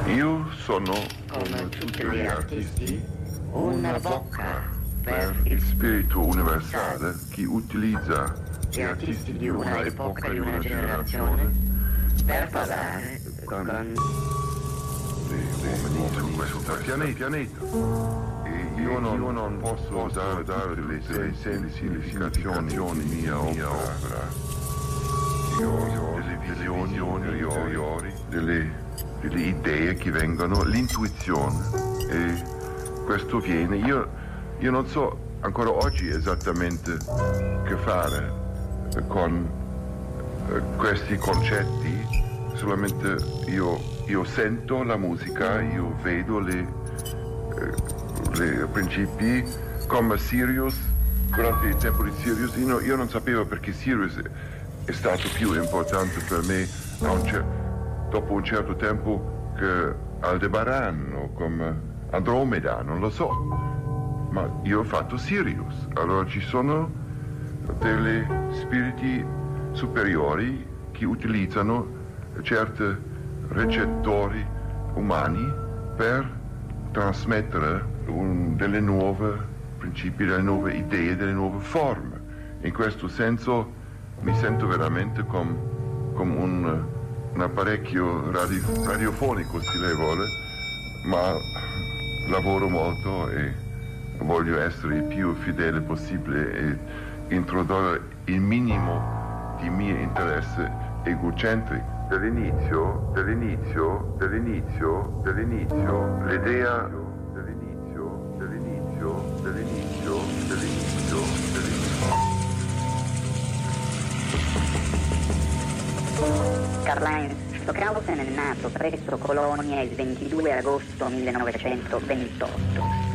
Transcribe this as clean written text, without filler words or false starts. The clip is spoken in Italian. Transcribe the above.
Io sono, come tutti gli artisti, una bocca per il spirito universale che utilizza gli artisti di una epoca, di una generazione, per parlare con gli uomini su questo pianeta. E io non posso usare le significazioni di mia opera. Io ho delle visioni interiori, delle idee che vengono, l'intuizione, e questo viene. Io non so ancora oggi esattamente che fare con questi concetti, solamente io sento la musica, io vedo i principi, come Sirius, durante il tempo di Sirius, io non sapevo perché Sirius è stato più importante per me dopo un certo tempo che Aldebaran o come Andromeda, non lo so. Ma io ho fatto Sirius, allora ci sono degli spiriti superiori che utilizzano certi recettori umani per trasmettere delle nuove principi, delle nuove idee, delle nuove forme. In questo senso mi sento veramente come un apparecchio radiofonico, se lei vuole, ma lavoro molto e voglio essere il più fedele possibile e introdurre il minimo di mio interesse egocentrico. Dall'inizio, l'idea Karl-Heinz Stockhausen è nato presso Colonia il 22 agosto 1928.